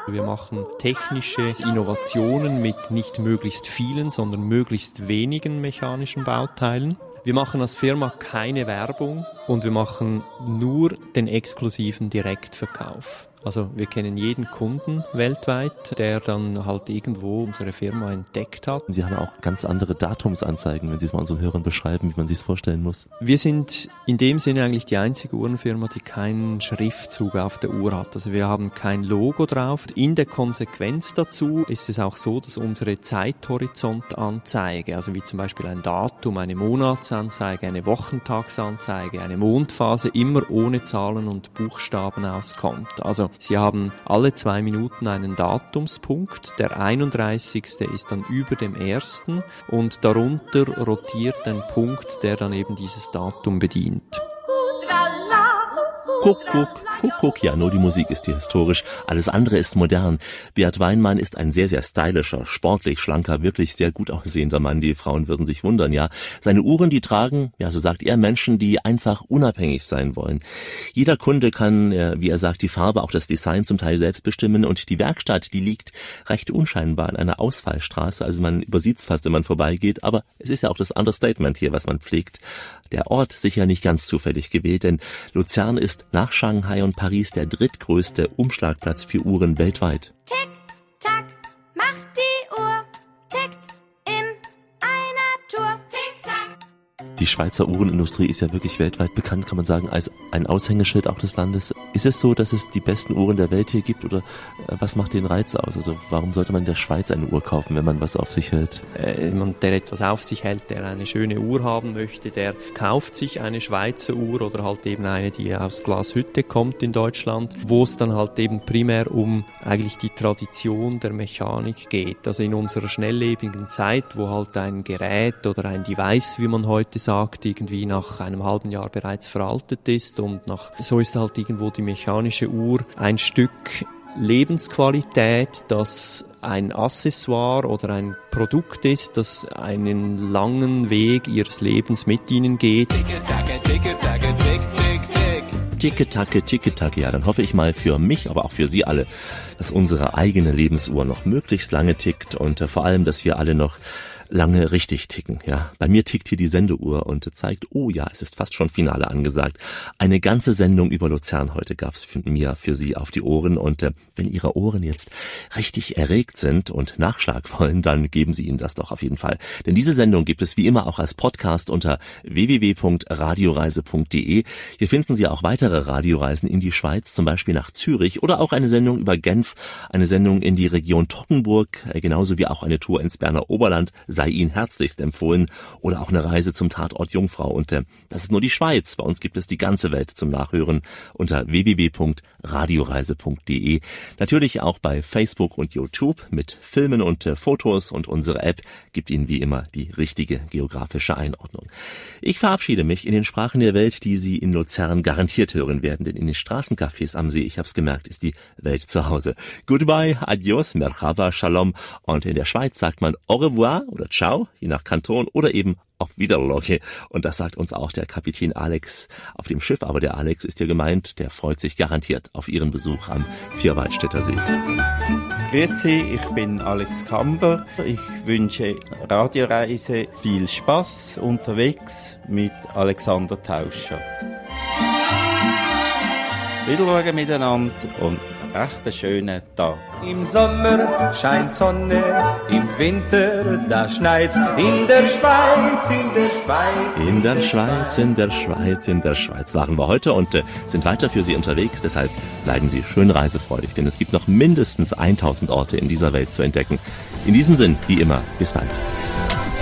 Wir machen technische Innovationen mit nicht möglichst vielen, sondern möglichst wenigen mechanischen Bauteilen. Wir machen als Firma keine Werbung und wir machen nur den exklusiven Direktverkauf. Also wir kennen jeden Kunden weltweit, der dann halt irgendwo unsere Firma entdeckt hat. Sie haben auch ganz andere Datumsanzeigen, wenn Sie es mal unseren Hörern beschreiben, wie man sich es vorstellen muss. Wir sind in dem Sinne eigentlich die einzige Uhrenfirma, die keinen Schriftzug auf der Uhr hat. Also wir haben kein Logo drauf. In der Konsequenz dazu ist es auch so, dass unsere Zeithorizontanzeige, also wie zum Beispiel ein Datum, eine Monatsanzeige, eine Wochentagsanzeige, eine Mondphase, immer ohne Zahlen und Buchstaben auskommt. Also Sie haben alle 2 Minuten einen Datumspunkt, der 31. ist dann über dem 1. und darunter rotiert ein Punkt, der dann eben dieses Datum bedient. Kuckuck, Kuckuck, ja, nur die Musik ist hier historisch, alles andere ist modern. Beat Weinmann ist ein sehr, sehr stylischer, sportlich, schlanker, wirklich sehr gut aussehender Mann. Die Frauen würden sich wundern, ja. Seine Uhren, die tragen, ja, so sagt er, Menschen, die einfach unabhängig sein wollen. Jeder Kunde kann, wie er sagt, die Farbe, auch das Design zum Teil selbst bestimmen und die Werkstatt, die liegt recht unscheinbar an einer Ausfallstraße, also man übersieht's fast, wenn man vorbeigeht, aber es ist ja auch das Understatement hier, was man pflegt. Der Ort sicher nicht ganz zufällig gewählt, denn Luzern ist nach Shanghai und Paris der drittgrößte Umschlagplatz für Uhren weltweit. Tick, tack, macht die Uhr, tickt in einer Tour. Tick, tack. Die Schweizer Uhrenindustrie ist ja wirklich weltweit bekannt, kann man sagen, als ein Aushängeschild auch des Landes. Ist es so, dass es die besten Uhren der Welt hier gibt oder was macht den Reiz aus? Also warum sollte man in der Schweiz eine Uhr kaufen, wenn man was auf sich hält? Jemand, der etwas auf sich hält, der eine schöne Uhr haben möchte, der kauft sich eine Schweizer Uhr oder halt eben eine, die aus Glashütte kommt in Deutschland, wo es dann halt eben primär um eigentlich die Tradition der Mechanik geht. Also in unserer schnelllebigen Zeit, wo halt ein Gerät oder ein Device, wie man heute sagt, irgendwie nach einem halben Jahr bereits veraltet ist und so ist halt irgendwo die mechanische Uhr ein Stück Lebensqualität, das ein Accessoire oder ein Produkt ist, das einen langen Weg ihres Lebens mit ihnen geht. Ticke-Tacke, Ticke-Tacke, ja, dann hoffe ich mal für mich, aber auch für Sie alle, dass unsere eigene Lebensuhr noch möglichst lange tickt und vor allem, dass wir alle noch lange richtig ticken, ja. Bei mir tickt hier die Sendeuhr und zeigt, oh ja, es ist fast schon Finale angesagt. Eine ganze Sendung über Luzern heute gab's mir für Sie auf die Ohren und wenn Ihre Ohren jetzt richtig erregt sind und Nachschlag wollen, dann geben Sie ihnen das doch auf jeden Fall. Denn diese Sendung gibt es wie immer auch als Podcast unter www.radioreise.de. Hier finden Sie auch weitere Radioreisen in die Schweiz, zum Beispiel nach Zürich oder auch eine Sendung über Genf, eine Sendung in die Region Toggenburg, genauso wie auch eine Tour ins Berner Oberland, sei Ihnen herzlichst empfohlen, oder auch eine Reise zum Tatort Jungfrau. Und das ist nur die Schweiz. Bei uns gibt es die ganze Welt zum Nachhören unter www.radioreise.de. Natürlich auch bei Facebook und YouTube mit Filmen und Fotos, und unsere App gibt Ihnen wie immer die richtige geografische Einordnung. Ich verabschiede mich in den Sprachen der Welt, die Sie in Luzern garantiert hören werden, denn in den Straßencafés am See, ich hab's gemerkt, ist die Welt zu Hause. Goodbye, adios, merhaba, shalom, und in der Schweiz sagt man au revoir oder ciao, je nach Kanton, oder eben auf Wiederloche. Und das sagt uns auch der Kapitän Alex auf dem Schiff. Aber der Alex ist ja gemeint, der freut sich garantiert auf Ihren Besuch am Vierwaldstätter See. Grüezi, ich bin Alex Kamber. Ich wünsche Radioreise viel Spaß unterwegs mit Alexander Tauscher. Wiedersehen miteinander und echt einen schönen Tag. Im Sommer scheint Sonne, im Winter da schneit's. In der Schweiz, in der Schweiz. In der Schweiz, in der Schweiz, in der Schweiz waren wir heute und sind weiter für Sie unterwegs. Deshalb bleiben Sie schön reisefreudig, denn es gibt noch mindestens 1000 Orte in dieser Welt zu entdecken. In diesem Sinn, wie immer, bis bald.